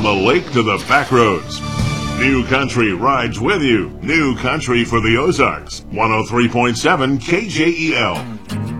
the lake to the back roads. New Country rides with you. New Country for the Ozarks. 103.7 KJEL.